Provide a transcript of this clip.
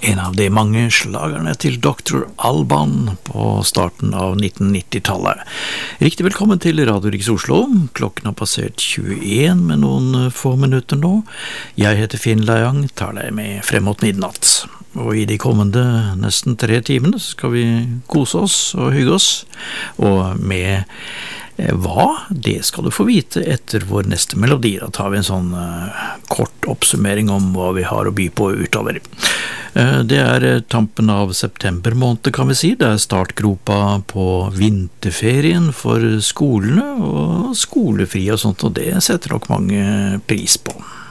En av de mange slagerne til Dr. Alban på starten av 1990-tallet. Riktig velkommen til Radio Riks Oslo. Klokken har passert 21 med noen få minutter nå. Jeg heter Finn Leiang, tar deg med frem mot midnatt. Og i de kommende nesten 3 timene skal vi kose oss og hygge oss. Og med hva? Det skal du få vite etter vår neste melodi. Da tar vi en sånn kort oppsummering om hva vi har å by på utover. Det tampen av september måned, kan vi si. Det startgropa på vinterferien for skolene og skolefri og sånt, og det setter nok mange pris på.